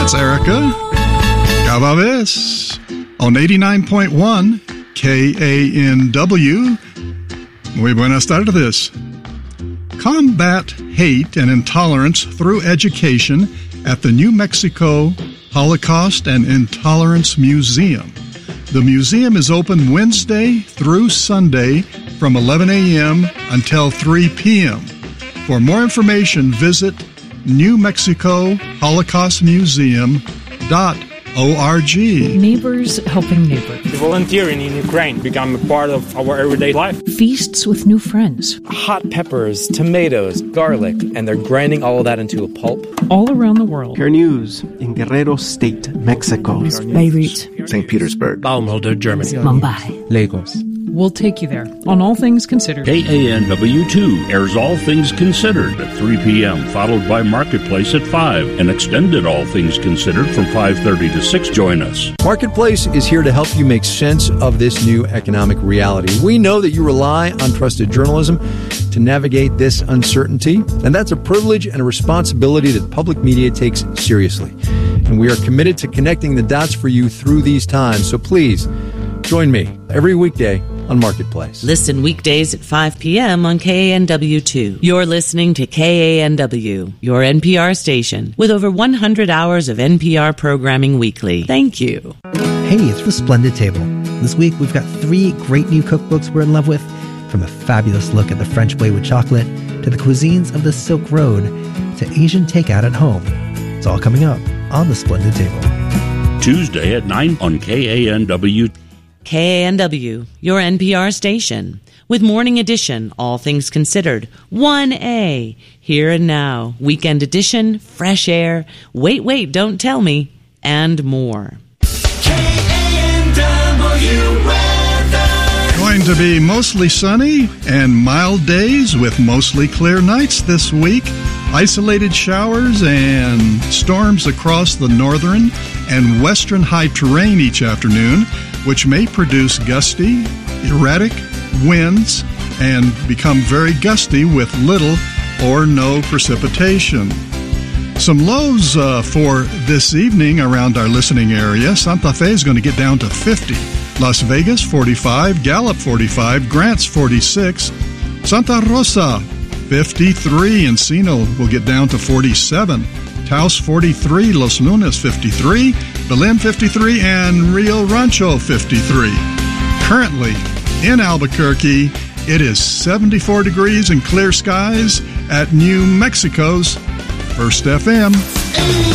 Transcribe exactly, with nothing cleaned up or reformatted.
That's Erica Gavaves on eighty-nine point one K A N W. Muy buenas tardes. Combat hate and intolerance through education at the New Mexico Holocaust and Intolerance Museum. The museum is open Wednesday through Sunday from eleven a.m. until three p.m. For more information, visit New Mexico Holocaust Museum dot org. Neighbors helping neighbors. Volunteering in Ukraine become a part of our everyday life. Feasts with new friends. Hot peppers, tomatoes, garlic, and they're grinding all of that into a pulp. All around the world. Care News in Guerrero State, Mexico. Beirut. Saint Petersburg. Baumholder, Germany. Mumbai. Lagos. We'll take you there on All Things Considered. K A N W two airs All Things Considered at three p.m., followed by Marketplace at five, and extended All Things Considered from five thirty to six. Join us. Marketplace is here to help you make sense of this new economic reality. We know that you rely on trusted journalism to navigate this uncertainty, and that's a privilege and a responsibility that public media takes seriously. And we are committed to connecting the dots for you through these times. So please, join me every weekday on Marketplace. Listen weekdays at five p.m. on K A N W two. You're listening to K A N W, your N P R station, with over one hundred hours of N P R programming weekly. Thank you. Hey, it's The Splendid Table. This week we've got three great new cookbooks we're in love with, from a fabulous look at the French way with chocolate, to the cuisines of the Silk Road, to Asian takeout at home. It's all coming up on The Splendid Table. Tuesday at nine on K A N W. K A N W, your N P R station, with Morning Edition, All Things Considered, one A, Here and Now, Weekend Edition, Fresh Air, Wait, Wait, Don't Tell Me, and more. K A N W weather. Going to be mostly sunny and mild days with mostly clear nights this week. Isolated showers and storms across the northern and western high terrain each afternoon, which may produce gusty, erratic winds and become very gusty with little or no precipitation. Some lows uh, for this evening around our listening area. Santa Fe is going to get down to fifty. Las Vegas, forty-five. Gallup, forty-five. Grants, forty-six. Santa Rosa, fifty-three. Encino will get down to forty-seven. Taos, forty-three. Los Lunas, fifty-three. Belen, fifty-three. And Rio Rancho, fifty-three. Currently, in Albuquerque, it is seventy-four degrees and clear skies at New Mexico's First F M.